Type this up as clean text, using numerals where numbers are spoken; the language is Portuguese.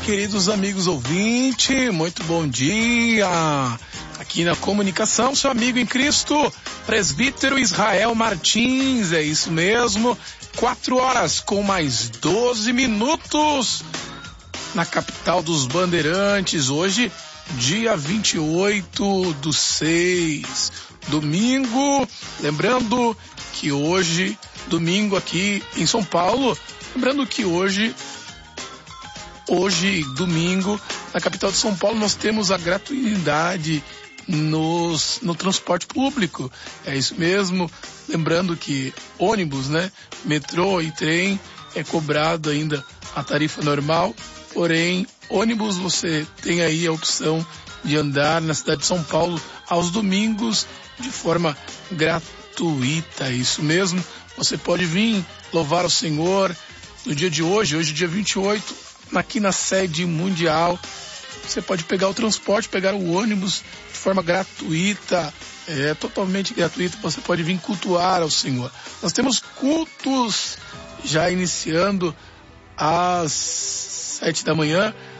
Queridos amigos ouvintes, muito bom dia. Aqui na comunicação, seu amigo em Cristo, presbítero Israel Martins, é isso mesmo. 4 horas com mais 12 minutos na capital dos Bandeirantes. Hoje, dia 28/6, domingo. Lembrando que hoje, domingo aqui em São Paulo, domingo, na capital de São Paulo, nós temos a gratuidade no transporte público. É isso mesmo. Lembrando que ônibus, metrô e trem é cobrado ainda a tarifa normal, porém, ônibus você tem aí a opção de andar na cidade de São Paulo aos domingos de forma gratuita. É isso mesmo. Você pode vir louvar o Senhor no dia de hoje, dia 28, aqui na sede mundial. Você pode pegar o transporte, pegar o ônibus de forma gratuita, totalmente gratuito. Você pode vir cultuar ao Senhor. Nós temos cultos já iniciando às 7 da manhã,